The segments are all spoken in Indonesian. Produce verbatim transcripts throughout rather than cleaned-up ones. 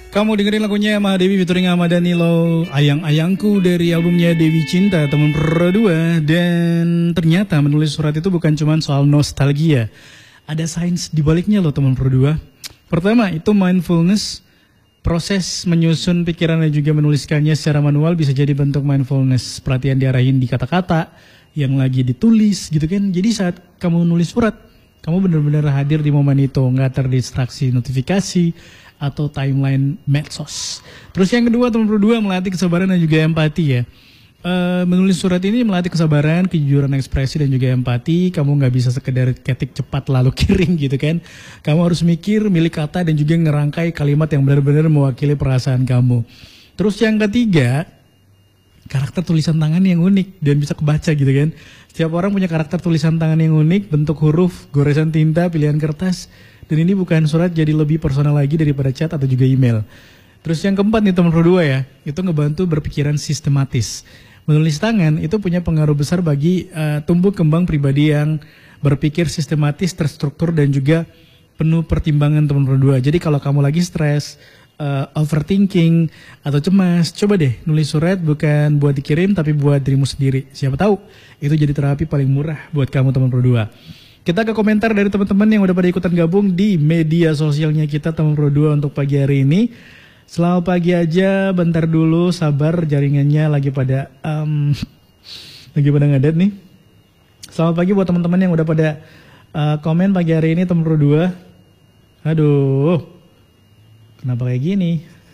Kamu dengerin lagunya Mahadewi featuring Ahmad Danilo, Ayang-Ayangku dari albumnya Dewi Cinta teman berdua. Dan ternyata menulis surat itu bukan cuma soal nostalgia, ada sains di baliknya loh teman berdua. Pertama itu mindfulness, proses menyusun pikiran dan juga menuliskannya secara manual bisa jadi bentuk mindfulness. Perhatian diarahin di kata-kata yang lagi ditulis gitu kan. Jadi saat kamu nulis surat, kamu benar-benar hadir di momen itu, nggak terdistraksi notifikasi atau timeline medsos. Terus yang kedua teman berdua, melatih kesabaran dan juga empati ya. E, menulis surat ini melatih kesabaran, kejujuran ekspresi dan juga empati. Kamu nggak bisa sekedar ketik cepat lalu kirim gitu kan. Kamu harus mikir, milih kata dan juga ngerangkai kalimat yang benar-benar mewakili perasaan kamu. Terus yang ketiga, karakter tulisan tangan yang unik dan bisa kebaca gitu kan. Setiap orang punya karakter tulisan tangan yang unik, bentuk huruf, goresan tinta, pilihan kertas. Dan ini bukan surat jadi lebih personal lagi daripada chat atau juga email. Terus yang keempat nih teman berdua ya, itu ngebantu berpikiran sistematis. Menulis tangan itu punya pengaruh besar bagi uh, tumbuh kembang pribadi yang berpikir sistematis, terstruktur dan juga penuh pertimbangan teman berdua. Jadi kalau kamu lagi stres, uh, overthinking atau cemas, coba deh nulis surat bukan buat dikirim tapi buat dirimu sendiri. Siapa tahu itu jadi terapi paling murah buat kamu teman berdua. Kita ke komentar dari teman-teman yang udah pada ikutan gabung di media sosialnya kita teman berdua untuk pagi hari ini. Selamat pagi aja, bentar dulu, sabar jaringannya lagi pada um, lagi pada ngadet nih. Selamat pagi buat teman-teman yang udah pada uh, komen pagi hari ini teman berdua. Aduh, kenapa kayak gini?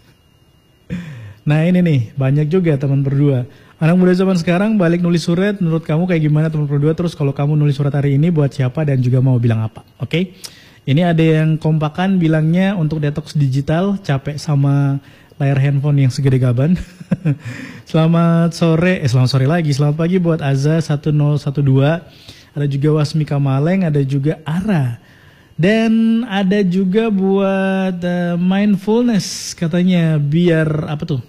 Nah ini nih, banyak juga teman berdua. Anak muda zaman sekarang balik nulis surat, menurut kamu kayak gimana teman berdua? Terus kalau kamu nulis surat hari ini buat siapa dan juga mau bilang apa? Oke, okay? Ini ada yang kompakan bilangnya untuk detox digital, capek sama layar handphone yang segede gaban. Selamat sore, eh selamat sore lagi, selamat pagi buat Azza satu nol satu dua. Ada juga Wasmika Maleng, ada juga Ara. Dan ada juga buat uh, mindfulness katanya biar apa tuh?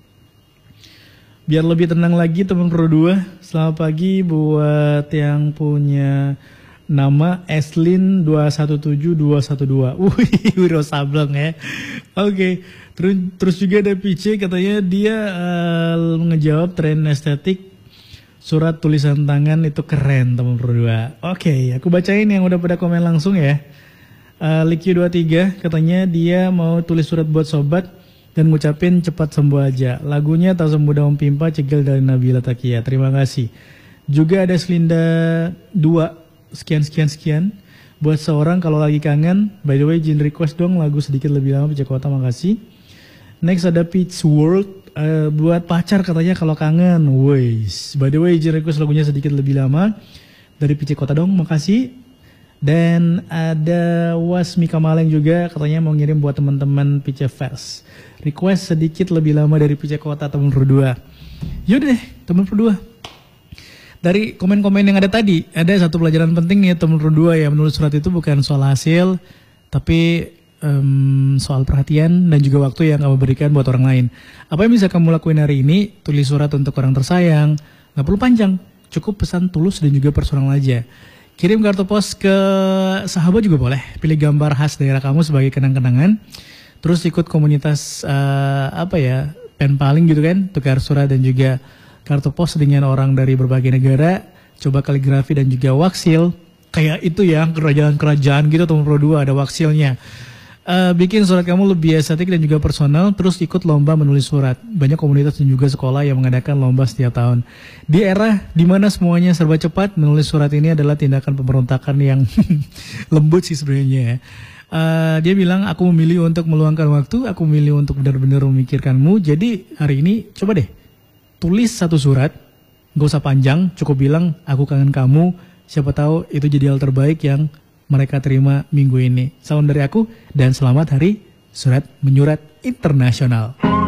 Biar lebih tenang lagi teman berdua. Selamat pagi buat yang punya nama Eslin dua satu tujuh dua satu dua. Wih, Wiro Sableng ya. Oke, okay. terus, terus juga ada P C katanya dia uh, ngejawab tren estetik surat tulisan tangan itu keren teman berdua. Oke, okay, aku bacain yang udah pada komen langsung ya. Uh, Likyu dua tiga katanya dia mau tulis surat buat sobat dan ngucapin cepat sembuh aja. Lagunya Tak Sembuh Daun Pimpa Cegil dari Nabila Takia. Terima kasih. Juga ada Selinda dua sekian sekian sekian. Buat seorang kalau lagi kangen. By the way, Jin request dong lagu sedikit lebih lama Pijak Kota, makasih. Next ada Peach World. Uh, buat pacar katanya kalau kangen. Weis. By the way, Jin request lagunya sedikit lebih lama dari Pijak Kota dong, makasih. Dan ada Wasmika Maleng juga katanya mau ngirim buat teman-teman P C Fest. Request sedikit lebih lama dari P C Kota teman berdua. Yaudah deh teman berdua. Dari komen-komen yang ada tadi, ada satu pelajaran penting nih teman berdua ya. Menulis surat itu bukan soal hasil, tapi um, soal perhatian dan juga waktu yang kamu berikan buat orang lain. Apa yang bisa kamu lakuin hari ini? Tulis surat untuk orang tersayang. Gak perlu panjang, cukup pesan tulus dan juga personal aja. Kirim kartu pos ke sahabat juga boleh. Pilih gambar khas daerah kamu sebagai kenang-kenangan. Terus ikut komunitas uh, apa ya, pen paling gitu kan, tukar surat dan juga kartu pos dengan orang dari berbagai negara. Coba kaligrafi dan juga waksil. Kayak itu ya, kerajaan-kerajaan gitu teman berdua ada waksilnya. Uh, bikin surat kamu lebih estetik dan juga personal. Terus ikut lomba menulis surat. Banyak komunitas dan juga sekolah yang mengadakan lomba setiap tahun. Di era dimana semuanya serba cepat, menulis surat ini adalah tindakan pemberontakan yang lembut sih sebenarnya. Uh, dia bilang aku memilih untuk meluangkan waktu, aku memilih untuk benar-benar memikirkanmu. Jadi hari ini coba deh tulis satu surat, gak usah panjang, cukup bilang aku kangen kamu. Siapa tahu itu jadi hal terbaik yang mereka terima minggu ini. Salam dari aku dan selamat hari surat menyurat internasional.